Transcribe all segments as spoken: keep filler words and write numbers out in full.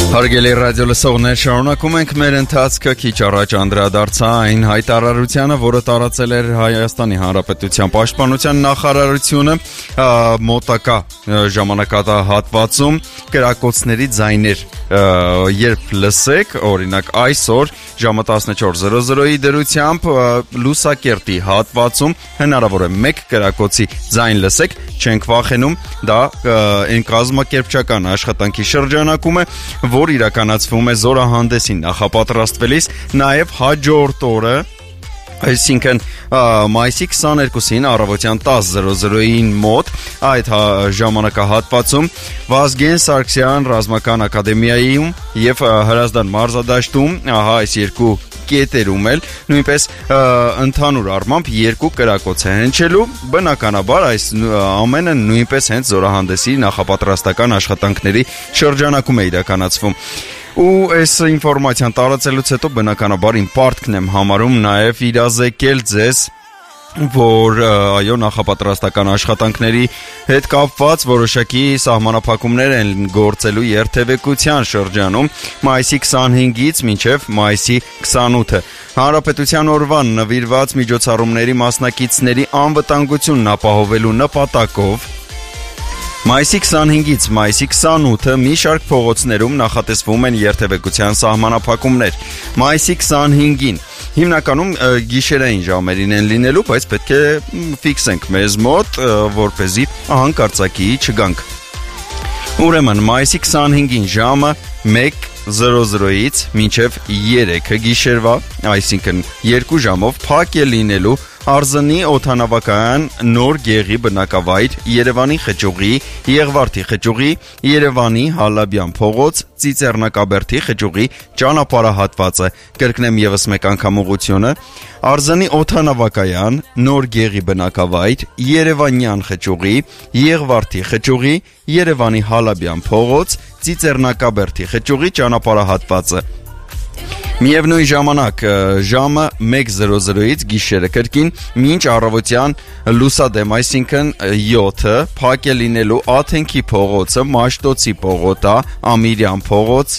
Հարգելի ռադիո լսողներ, շարունակում ենք մեր ընթացքը քիչ առաջ անդրադարձա այն հայտարարությանը, որը տարածել էր Հայաստանի Հանրապետության Պաշտպանության նախարարությունը մոտակա ժամանակահատվածում կրակոցների ձայներ երբ լսեք, օրինակ այսօր ժամը տասնչորս զրո զրոյի դրությամբ Լուսակերտի հատվածում հնարավոր է մեկ կրակոցի ձայն լսեք, չենք վախենում, դա այն կազմակերպչական աշխատանքի շրջանակում է, որ իրականացվում է զորահանդեսին նախապատրաստվելիս, նաև հաջորդ օրը, այսինքն մայիսի քսաներկուսին առավոտյան տասը զրո զրոյին մոտ այդ ժամանակահատվածում Վազգեն Սարգսյան ռազմական ակադեմիայում եւ Հրազդան մարզադաշտում, ահա այս երկու կետերում էլ նույնպես ընդհանուր առմամբ երկու կրակոց է հնչելու, բնականաբար այս ամենը նույնպես հենց զորահանդեսի նախապատրաստական աշխատանքների շրջանակում է իրականացվում։ Ու այս ինֆորմացիան տարածելուց հետո բնականաբար իմ պարտքն եմ համարում նաև իրազեկել ձեզ, որ այո նախապատրաստական աշխատանքների հետ կապված որոշակի սահմանափակումներ են գործելու երթևեկության շրջանում մայիսի քսանհինգից մինչև մայիսի քսանութը։ Հանրապետության օրվան նվիրված միջոցառումների մասնակիցների անվտանգությունն ապահովելու նպատակով մայիսի քսանհինգից մայիսի քսանութը մի շարք փողոցներում նախատեսվում են երթևեկության սահմանափակումներ։ Մայիսի քսանհինգին հիմնականում գիշերային ժամերին են լինելու, բայց պետք է ֆիքսենք մեզ մոտ, որպեսզի հանկարծակի չգանք։ Ուրեմն մայիսի քսանհինգին ժամը մեկ զրո զրոյից մինչև երեքը գիշերվա, այսինքն երկու ժամով փակ է լինելու Արզնի օդանավակայան Նոր Գեղի բնակավայր, Երևանի Խճուղի, Եղվարդի Խճուղի, Երևանի Հալաբյան փողոց, Ծիծեռնակաբերդի Խճուղի ճանապարհահատվածը, կրկնեմ եւս մեկ անգամ ուղղությունը, Արզնի օդանավակայան Նոր Գեղի բնակավայր, Երևանյան Խճուղի, Եղվարդի Խճուղի, Երևանի Հալաբյան փողոց, Ծիծեռնակաբերդի Խճուղի ճանապարհահատվածը։ Միևնույն ժամանակ ժամը մեկ զրո զրոյից գիշերը կրկին մինչ առավոտյան լուսադեմ, այսինքն յոթը փակ է լինելու Աթենքի փողոցը, Մաշտոցի պողոտա, Ամիրյան փողոց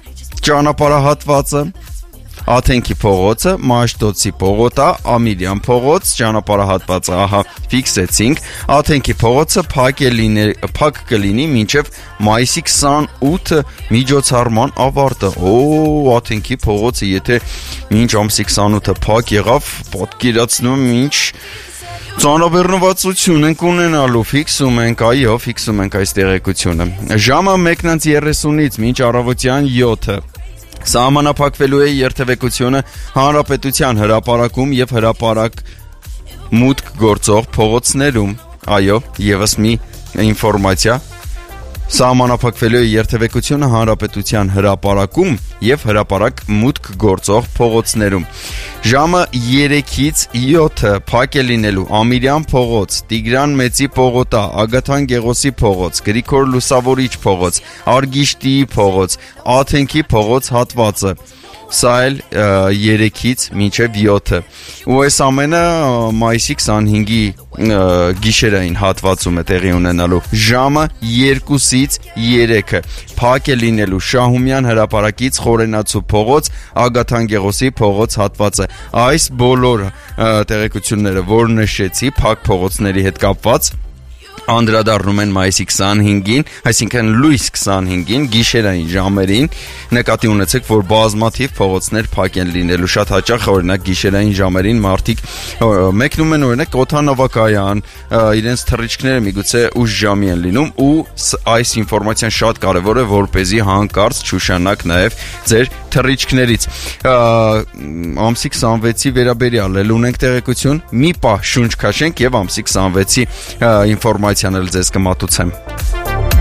ճանապարհահատվածը, Աթենքի փողոցը, Մաշտոցի պողոտա, Ամիրյան փողոց ճանապարհահատվածը, ահա ֆիքսեցինք, Աթենքի փողոցը փակ է լինի, փակ կլինի մինչև մայիսի քսանութը միջոցառման ավարտը։ Օ, Աթենքի փողոցը եթե մինչ ամսի քսանութը փակ եղավ, պատկերացնում ինչ ծանրաբեռնվածություն ենք ունենալու, ֆիքսում ենք, այո, ֆիքսում ենք այս տեղեկությունը։ Ժամը մեկն երեսունից մինչ առավոտյան յոթը սահմանափակվելու է երթևեկությունը հանրապետության հրապարակում եւ հրապարակ մուտք գործող փողոցներում։ Այո, եւս մի ինֆորմացիա։ Սահմանափակվելու է երթևեկությունը հանրապետության հրապարակում եւ հրապարակ մուտք գործող փողոցներում։ Ժամը երեքից յոթը փակ է լինելու Ամիրյան փողոց, Տիգրան Մեծի պողոտա, Ագաթան Գեղոսի փողոց, Գրիգոր Լուսավորիչ փողոց, Արգիշտիի փողոց, Աթենքի փողոց հատվածը։ Սա էլ երեքից մինչև յոթը։ Ու այս ամենը մայիսի քսանհինգի գիշերային հատվածում է տեղի ունենալու։ Ժամը երկուսից երեքը փակ է լինելու Շահումյան հրապարակից Խորենացու փողոց, Ագաթան Գեղոսի փողոց հատվածը։ Այս բոլոր տեղեկությունները, որ նշեցի, փակ փողոցների հետ կապված անդրադառնում են մայիսի քսանհինգին, այսինքն լույս քսանհինգին գիշերային ժամերին, նկատի ունեցեք, որ բազմաթիվ փողոցներ փակ են լինելու, շատ հաճախ օրինակ գիշերային ժամերին մարդիկ մեկնում են օրինակ օդանավակայան, իրենց թռիչքները միգուցե ուշ ժամի են լինում ու այս ինֆորմացիան շատ կարևոր է, որպեսզի հանկարծ չուշանաք նաև ձեր թռիչքներից։ Ամսի քսանվեցի վերաբերյալ էլ ունենք տեղեկություն, մի պահ շունչ քաշենք եւ ամսի քսանվեցի ինֆորմացիան էլ ձեզ կմատուցեմ։